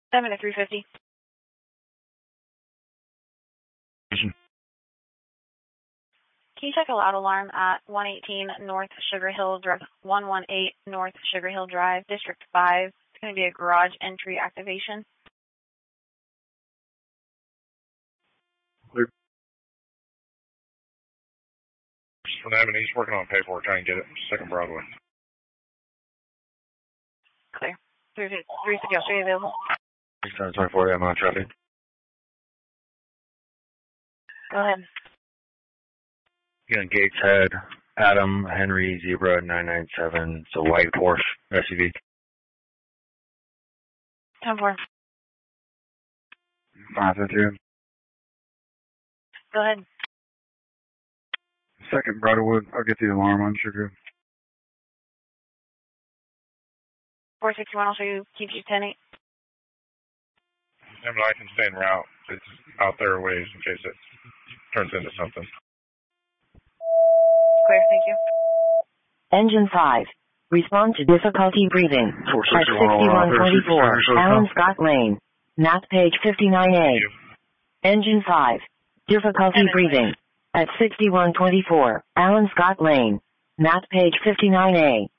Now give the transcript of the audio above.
7 to 350. Can you check a loud alarm at 118 North Sugar Hill Drive, 118 North Sugar Hill Drive, District 5? It's going to be a garage entry activation. Clear. For them, and he's working on paperwork trying to get it. 2nd Broadway. Clear. 350, I'll show you available. 624, I'm on traffic. Go ahead. Again, Gateshead, Adam, Henry, Zebra, 997. It's a white Porsche SUV. 10-4. 552. Go ahead. 2nd Broadwood, I'll get the alarm on Sugar. 461, I'll show you TG 10-8. I can stay en route. It's out there a ways in case it turns into something. Clear, thank you. Engine 5. Respond to difficulty breathing. At 6124, Alan Scott Lane. Map page 59A. Engine 5. Difficulty breathing. At 6124, Alan Scott Lane. Map page 59A.